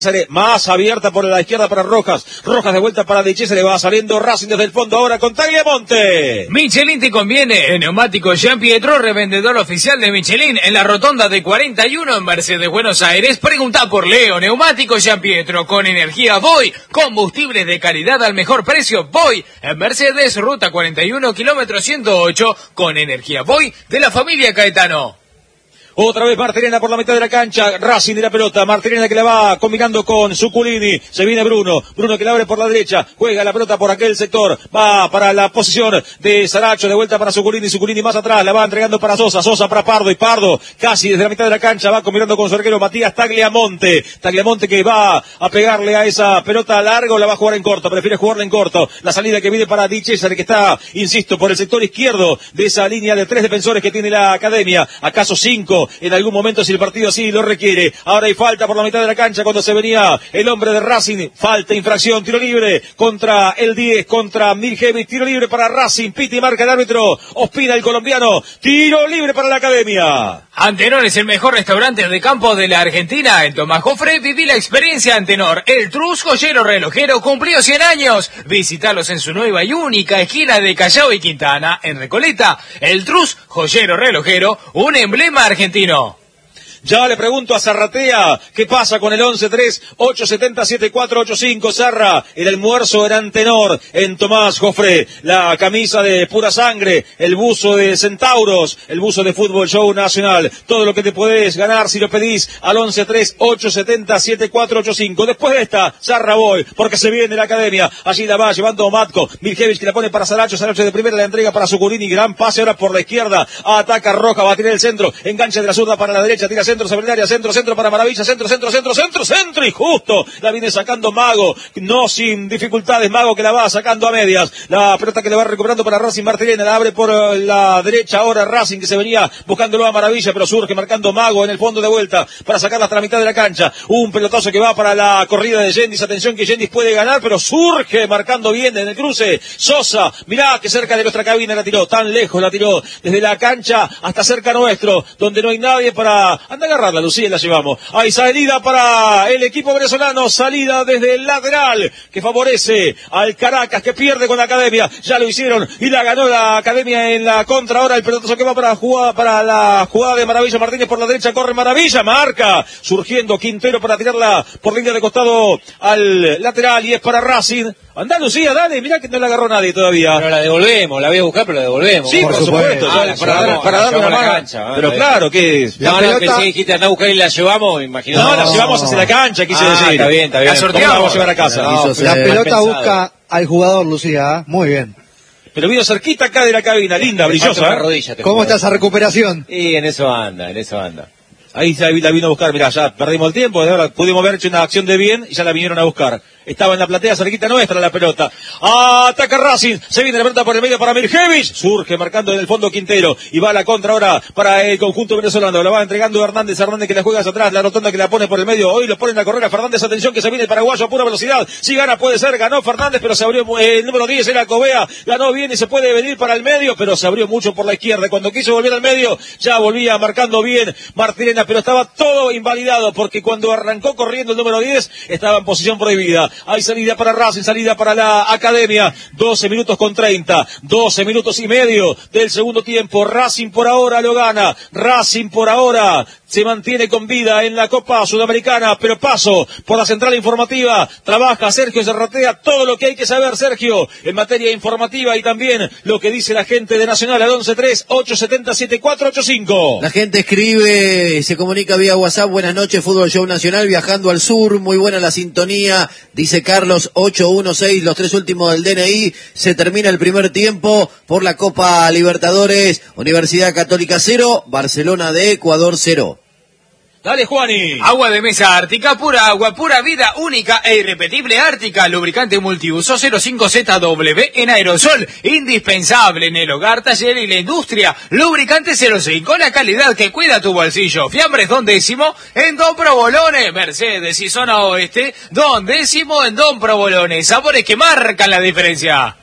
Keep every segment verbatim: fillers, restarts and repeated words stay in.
Más abierta por la izquierda para Rojas. Rojas de vuelta para Diche, se le va saliendo Racing desde el fondo ahora con Tagliamonte. Michelin te conviene. El neumático Jean Pietro, revendedor oficial de Michelin en la rotonda de cuarenta y uno en Mercedes, Buenos Aires. Pregunta por Leo. Neumático Jean Pietro con energía Voy. Combustibles de calidad al mejor precio. Voy. En Mercedes, ruta cuarenta y uno, kilómetro ciento ocho. Con energía Voy de la familia Caetano. Otra vez Martirena por la mitad de la cancha, Racing de la pelota, Martirena que la va combinando con Zuculini, se viene Bruno, Bruno que la abre por la derecha, juega la pelota por aquel sector, va para la posición de Saracho, de vuelta para Zuculini, Zuculini más atrás, la va entregando para Sosa, Sosa para Pardo, y Pardo casi desde la mitad de la cancha va combinando con su arquero Matías Tagliamonte, Tagliamonte que va a pegarle a esa pelota larga, o la va a jugar en corto, prefiere jugarla en corto, la salida que viene para Di Cesare que está, insisto, por el sector izquierdo de esa línea de tres defensores que tiene la academia, acaso cinco, en algún momento si el partido así lo requiere. Ahora hay falta por la mitad de la cancha cuando se venía el hombre de Racing. Falta, infracción, tiro libre contra el diez, contra Mirjevic. Tiro libre para Racing. Piti marca el árbitro. Ospina el colombiano. Tiro libre para la academia. Antenor es el mejor restaurante de campo de la Argentina. En Tomás Jofre viví la experiencia Antenor. El Trus joyero relojero cumplió cien años. Visítalos en su nueva y única esquina de Callao y Quintana, en Recoleta. El Trus joyero relojero, un emblema argentino. Ya le pregunto a Zarratea, ¿qué pasa con el once tres ocho siete cero siete cuatro ocho cinco? Zarra, el almuerzo era Antenor, en Tomás Jofre, la camisa de pura sangre, el buzo de Centauros, el buzo de Fútbol Show Nacional, todo lo que te podés ganar si lo pedís al once tres ocho siete cero siete cuatro ocho cinco. Después de esta, Zarra voy, porque se viene la academia, allí la va llevando Matko, Mirjevic que la pone para Saracho, Saracho de primera la entrega para Zuculini, gran pase ahora por la izquierda, ataca Roja, va a tirar el centro, engancha de la zurda para la derecha, tira centro sobre el área, centro, centro para Maravilla, centro, centro, centro, centro, centro, y justo la viene sacando Mago, no sin dificultades, Mago que la va sacando a medias, la pelota que le va recuperando para Racing, Martirena, la abre por la derecha ahora Racing que se venía buscándolo a Maravilla, pero surge marcando Mago en el fondo de vuelta para sacarla hasta la mitad de la cancha, un pelotazo que va para la corrida de Yendis, atención que Yendis puede ganar, pero surge marcando bien en el cruce, Sosa, mirá que cerca de nuestra cabina la tiró, tan lejos la tiró, desde la cancha hasta cerca nuestro, donde no hay nadie para, anda a agarrarla, Lucía, la llevamos. Hay salida para el equipo venezolano, salida desde el lateral, que favorece al Caracas, que pierde con la academia, ya lo hicieron, y la ganó la academia en la contra, ahora el pelotazo que va para, jugada, para la jugada de Maravilla Martínez por la derecha, corre Maravilla, marca, surgiendo Quintero para tirarla por línea de costado al lateral, y es para Racing. Andá Lucía, dale, mirá que no la agarró nadie todavía. Pero la devolvemos, la voy a buscar, pero la devolvemos. Sí, por, por supuesto, ah, ya, para, dar, para darle una mano. Cancha, pero claro, que es. No, no, pensé que dijiste andá a buscar y la llevamos, imagino. No, no, la llevamos hacia la cancha, quise ah, decir. Está bien, está bien. La sorteamos, vamos a llevar a casa. No, no, la pelota busca al jugador, Lucía, muy bien. Pero vino cerquita acá de la cabina, linda, brillosa. ¿eh? Rodilla, ¿Cómo está esa recuperación? Y en eso anda, en eso anda. Ahí la vino a buscar, mirá, ya perdimos el tiempo, de ahora pudimos haber hecho una acción de bien y ya la vinieron a buscar. Estaba en la platea cerquita nuestra la pelota. Ataca Racing, se viene la pelota por el medio para Mirjevic, surge marcando en el fondo Quintero y va a la contra ahora para el conjunto venezolano. La va entregando Hernández, Hernández que la juega hacia atrás, la rotonda que la pone por el medio. Hoy lo ponen a correr a Fernández, atención que se viene el paraguayo a pura velocidad. Si gana puede ser, ganó Fernández, pero se abrió eh, el número diez, era Covea, ganó bien y se puede venir para el medio, pero se abrió mucho por la izquierda. Cuando quiso volver al medio, ya volvía marcando bien Martirena, pero estaba todo invalidado porque cuando arrancó corriendo el número diez estaba en posición prohibida. Hay salida para Racing, salida para la academia, doce minutos con treinta, doce minutos y medio del segundo tiempo. Racing por ahora lo gana, Racing por ahora se mantiene con vida en la Copa Sudamericana, pero paso por la central informativa, trabaja Sergio Zarratea, todo lo que hay que saber, Sergio, en materia informativa y también lo que dice la gente de Nacional al once tres ocho siete cero siete cuatro ocho cinco. La gente escribe, se comunica vía WhatsApp, buenas noches, Fútbol Show Nacional, viajando al sur, muy buena la sintonía, dice Carlos ocho uno seis, los tres últimos del D N I, se termina el primer tiempo por la Copa Libertadores, Universidad Católica cero, Barcelona de Ecuador cero. Dale, Juani. Agua de mesa Ártica, pura agua, pura vida, única e irrepetible Ártica, lubricante multiuso cero cinco Z W en aerosol, indispensable en el hogar, taller y la industria. Lubricante cero cinco, la calidad que cuida tu bolsillo. Fiambres Don Décimo en Don Provolone, Mercedes y zona oeste, Don Décimo en Don Provolone. Sabores que marcan la diferencia.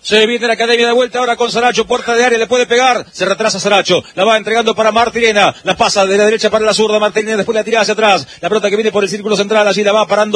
Se viene la academia de vuelta ahora con Saracho, puerta de área, le puede pegar, se retrasa Saracho, la va entregando para Martirena, la pasa de la derecha para la zurda, Martirena después la tira hacia atrás, la pelota que viene por el círculo central, allí la va parando